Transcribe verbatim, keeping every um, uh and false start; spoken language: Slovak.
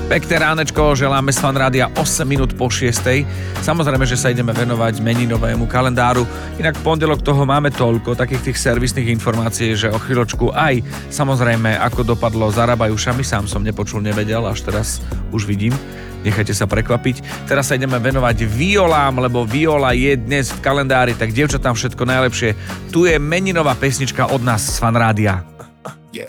Pekné ránečko, želáme z Fan Rádia osem minút po šiestej. Samozrejme, že sa ideme venovať meninovému kalendáru. Inak v pondelok toho máme toľko takých tých servisných informácií, že o chvíľočku aj samozrejme, ako dopadlo za Rabajušami, sám som nepočul, nevedel, až teraz už vidím. Nechajte sa prekvapiť. Teraz sa ideme venovať Violám, lebo Viola je dnes v kalendári, tak dievčatám všetko najlepšie. Tu je meninová pesnička od nás z Fan Rádia.